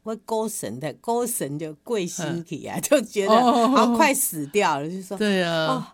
我勾神的勾神就跪心体啊，就觉得好快死掉了，就说对啊，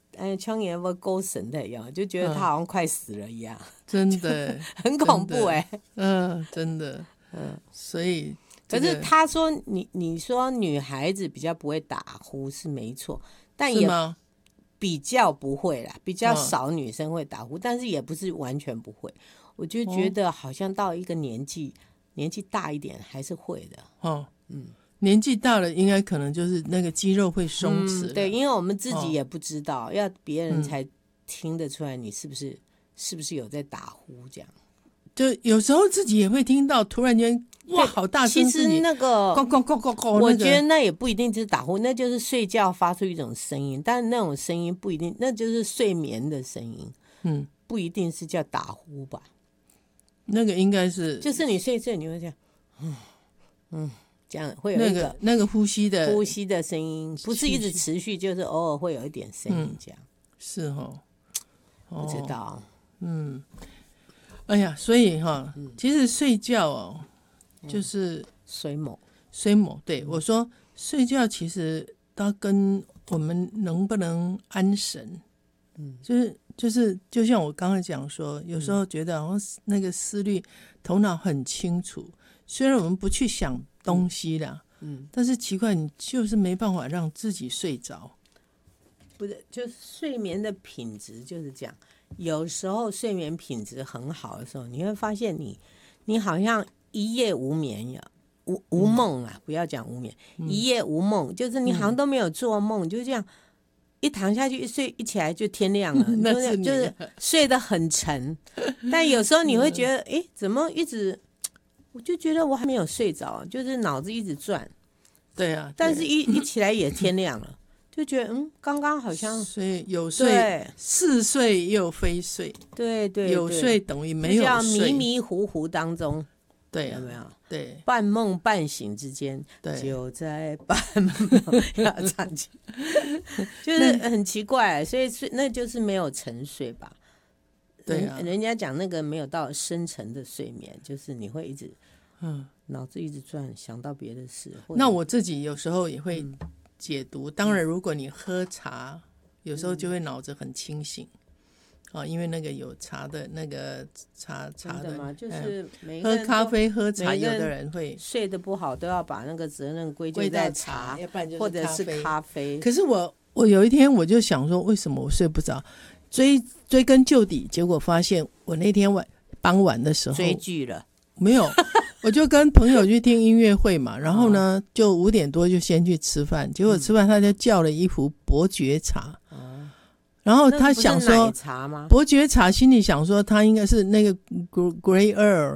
청爷我勾神的样，就觉得他好像快死了一样， 真的很恐怖真的，所以可是他说你说女孩子比较不会打呼是没错，但也比较不会啦，比较少女生会打呼，但是也不是完全不会。我就觉得好像到一个年纪大一点还是会的。 年纪大了应该可能就是那个肌肉会松弛、 对，因为我们自己也不知道，要别人才听得出来你是不是有在打呼这样。 就有时候自己也会听到突然间哇好大声， 其实那个我觉得那也不一定是打呼，那就是睡觉发出一种声音，但是那种声音不一定，那就是睡眠的声音，不一定是叫打呼吧。 那个应该是就是你睡你会这样这样会有一个那个呼吸的声音，不是一直持续，就是偶尔会有一点声音这样。 是不知道。 哎呀，所以其实睡觉就是睡某， 对，我说睡觉其实它跟我们能不能安神，就像我刚才讲说，有时候觉得好像那个思虑头脑很清楚，虽然我们不去想东西啦，但是奇怪，你就是没办法让自己睡着。 不是，就是睡眠的品质就是这样。有时候睡眠品质很好的时候，你会发现你好像一夜无眠呀，无梦啊，不要讲无眠，一夜无梦，就是你好像都没有做梦，就这样一躺下去一睡一起来就天亮了，就是睡得很沉。但有时候你会觉得，怎么一直，我就觉得我还没有睡着，就是脑子一直转。 对啊， 但是一起来也天亮了。就觉得刚刚好像所以有睡似睡又非睡， 对， 有睡等于没有睡， 迷迷糊糊当中， 对有没有？ 对， 半梦半醒之间，就在半梦要唱起，就是很奇怪，所以那就是没有沉睡吧？ 对啊， 人家讲那个没有到深层的睡眠，就是你会一直脑子一直转，想到别的事。 那我自己有时候也会解读，当然如果你喝茶有时候就会脑子很清醒，因为那个有茶的那个茶的嘛，就是喝咖啡喝茶，有的人会睡得不好都要把那个责任归咎在茶或者是咖啡。 可是我有一天我就想说，为什么我睡不着，追根究底，结果发现我那天傍晚的时候追剧了， 没有我就跟朋友去听音乐会嘛，然后呢就5点多就先去吃饭，结果吃饭他就叫了一壶伯爵茶，然后他想说伯爵茶，心里想说他应该是那个 Grey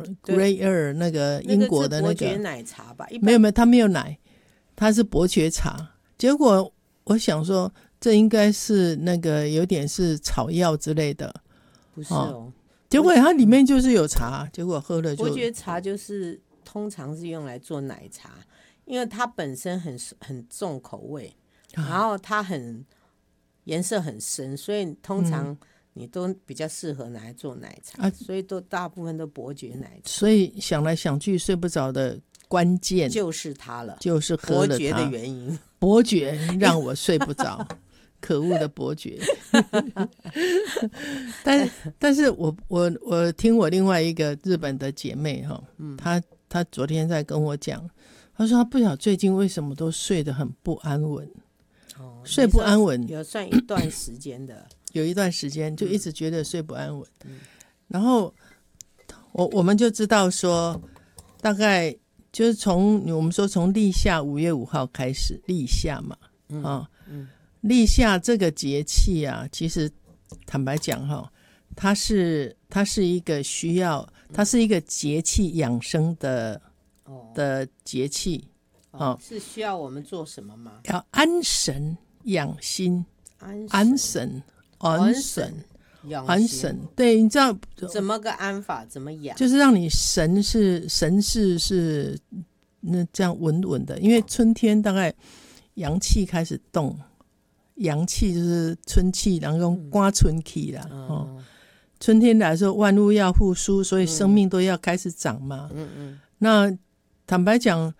Earl 那个英国的那个伯爵奶茶吧？ 没有他没有奶，他是伯爵茶。结果我想说这应该是那个有点是草药之类的， 不是结果它里面就是有茶，结果喝了就。 伯爵茶就是通常是用来做奶茶，因为它本身很重口味，然后它颜色很深，所以通常你都比较适合拿来做奶茶，所以大部分都伯爵奶茶。 所以想来想去睡不着的关键就是它了， 就是喝了它， 伯爵的原因。 伯爵让我睡不着。可恶的伯爵但是我听我另外一个日本的姐妹她昨天在跟我讲，她说她不晓得最近为什么都睡得很不安稳，睡不安稳有算一段时间的有一段时间就一直觉得睡不安稳，然后我们就知道说大概就是我们说从立夏5月5号开始，立夏嘛立夏这个节气啊，其实坦白讲它是一个需要，它是一个节气养生的节气是需要我们做什么吗？ 要安神养心，安神对，你知道怎么个安法？怎么养？ 就是让你神是那这样稳稳的，因为春天大概阳气开始动。阳气就是春气，然后刮春气啦春天来说万物要复苏，所以生命都要开始长嘛那坦白讲